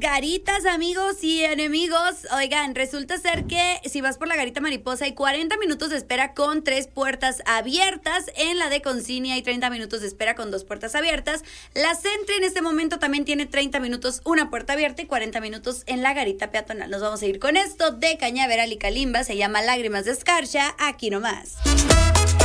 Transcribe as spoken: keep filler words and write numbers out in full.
garitas, amigos y enemigos. Oigan, resulta ser que si vas por la Garita Mariposa hay cuarenta minutos de espera con tres puertas abiertas. En la de Consignia hay treinta minutos de espera con dos puertas abiertas. La Centri en este momento también tiene treinta minutos, una puerta abierta y cuarenta minutos en la Garita Peatonal. Nos vamos a ir con esto de Cañaveral y Kalimba. Se llama Lágrimas de Escarcha, aquí nomás.